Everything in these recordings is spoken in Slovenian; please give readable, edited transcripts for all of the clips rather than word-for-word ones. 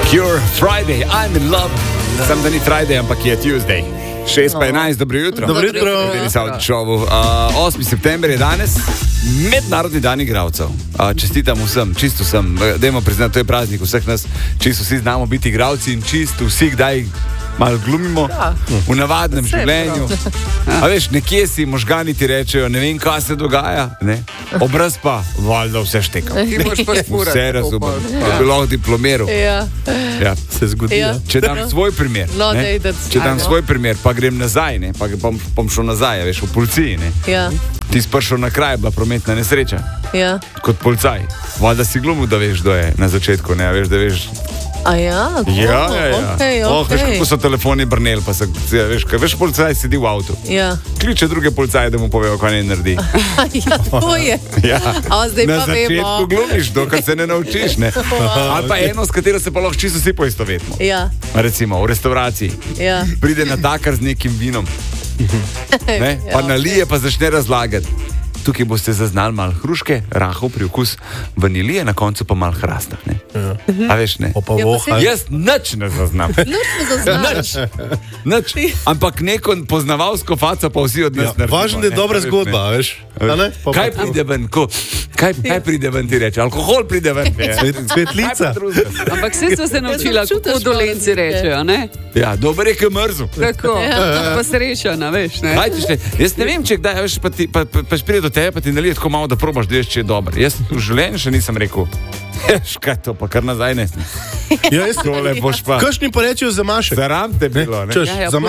Pure Friday, I'm in love. Sam da ni Friday, ampak je Tuesday. 6:11, dobro jutro. Dobro jutro. 8. september je danes, mednarodni dan igralcev. Čestitam vsem, čisto vsem. Dajmo priznati, to je praznik vseh nas. Čisto vsi znamo biti igralci in čisto vsi kdaj malo glumimo v navadnem življenju. A veš, nekje si možgani ti rečejo, ne vem, kaj se dogaja, ne? Obraz pa, valjda vse šteka. Vse razumem. Da bi lahko diplomiral. Ja. Se zgodi. Če dam svoj primer, če dam svoj primer, pa grem nazaj, ne? Pa bom šel nazaj, veš, v policiji, ne? Ti si prišel na kraj, bila prometna nesreča. Kot policaj. Valjda si glumil, da veš, kdo je na začetku, ne? Veš, da veš. Okay. Veš, kako so telefoni brneli, pa se, veš, policaj sedi v avtu. Kliče druge policaje, da mu povejo, kaj ne naredi. To je. Na začetku glumiš, dokaj se ne naučiš, ne? Ali pa eno, s katero se pa lahko čisto vsi poistovetimo. Recimo, v restavraciji. Pride natakar z nekim vinom. Pa nalije, pa začne razlagati. Tukaj boste zaznali malo hruške, rahov priokus vanilije, na koncu pa malo hrasta. A veš, ne? Jaz nič ne zaznam. Nič. Ampak neko poznavalsko faco pa vsi od nas naredimo. Važno je dobra zgodba, veš? Kaj pride ven? Kaj pride ven, ti reče? Alkohol pride ven. Svetlica. Ampak vse so se naučila, kako dolenci rečejo, ne? Ja, dober je, ki mrzu. Tako, pa srečana, veš, ne? Jaz ne vem, če kdaj, veš, pa pride do tebe, pa ti nalije tako malo, da probaš, da veš, če je dober. Jaz v življenju še nisem rekel, kaj to, pa kar nazaj ne. Tole boš pa. Kakšni pa rečejo zamašek? Zaram te bilo, ne?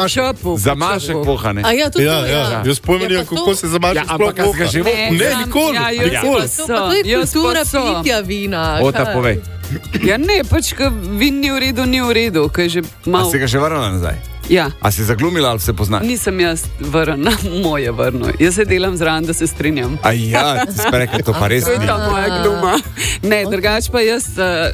Zamašek poha, ne? Jaz pojmenim, kako se zamašek sploh poha. Ne, nikoli. To je kultura pitja vina. Ota, povej. Ja ne, pač, ko vin ni v redu, ko je že malo. A si ga že vrnila nazaj? Ja. A si zaglumila ali se poznaš? Nisem jaz vrna, moje vrno. Jaz se delam zraven, da se strinjam. Ti si rekel, to pa res ni. To je ta moja gluma. Ne, drugač pa jaz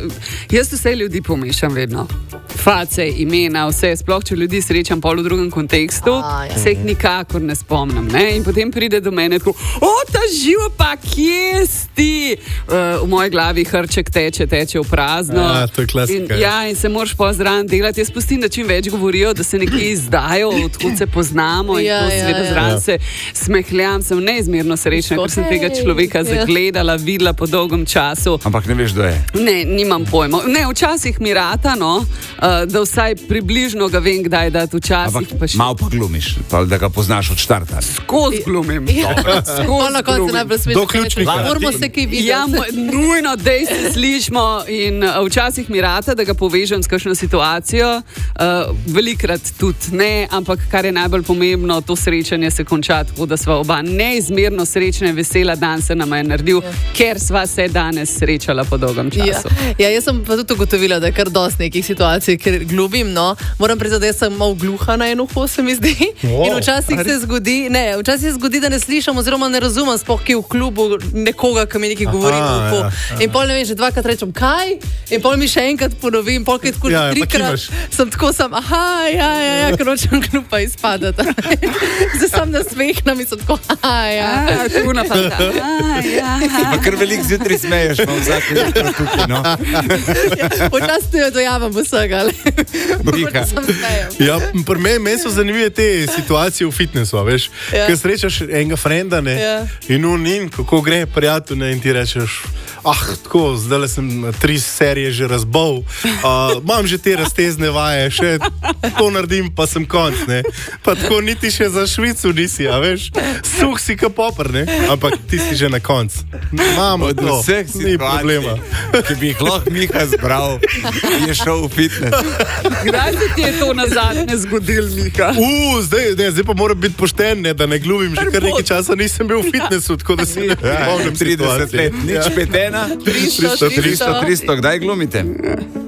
vse ljudi pomešam vedno. Face, imena, vse, sploh če ljudi srečam pol v drugem kontekstu, se jih nikakor ne spomnim, ne? In potem pride do mene tako, ta živo pa, kje si? V moji glavi hrček teče v prazno. To je klasika. In se moraš pa zraven delati. Jaz pustim, da čim več govorijo, da se nekje izdajo, odkud se poznamo in to seveda zraven se smehljam, sem neizmerno srečna, ker sem tega človeka zagledala, videla po dolgem času. Ampak ne veš, kdo je? Ne, nimam pojma. Ne, včasih mi rata, da vsaj približno ga vem, kdaj dati včasih. Ampak malo pa glumiš, pa da ga poznaš od štarta. Skozi glumim. Na koncu najbolj smešno. Do ključnika. Moramo se kaj videti. Ja, nujno, dej se slišimo in včasih mi rata, da ga povežem s kakšno situacijo. Velikrat tudi ne, ampak kar je najbolj pomembno, to srečanje se konča tako, da sva oba neizmerno srečna in vesela, dan se nama je naredil, ker sva se danes srečala po dolgem času. Jaz sem pa tudi ugotovila, da je kar dosti nekih situacij, ker glumim, moram priznati, da sem malo gluha na eno uho, se mi zdi. In včasih se zgodi, da ne slišam oziroma ne razumem sploh, ki je v klubu nekoga, ki mi nekaj govori v uho. In pol ne vem, že dvakrat rečem, kaj? In pol mi še enkrat ponovim, pol kaj tako trikrat, sem tako ker nočem glupa izpadati. Zdaj sem nasmehnem in sem tako, tako napada. Pa kar veliko zjutraj smeješ, vsak jutro tukaj, Včasih jo dojamem vsega, pri meni so zanimive te situacije v fitnessu, veš, ker srečaš enega frenda, in kako gre prijatelj, in ti rečeš, tako, zdaj sem 3 serije že razbol, imam že te raztezne vaje, še to naredim, pa sem konc, pa tako niti še za Švico nisi, veš, suh si ka popr, ampak ti si že na konc. Imamo to, ni problema. Ki bi jih lahko Miha zbral, je šel v fitness. Kdaj se ti je to nazadnje zgodil, Miha? Zdaj pa moram biti pošten, da ne glumim, že kar nekaj časa nisem bil v fitnessu, tako da se ne pomnim 30 let, nič 5-1, 300, kdaj glumite?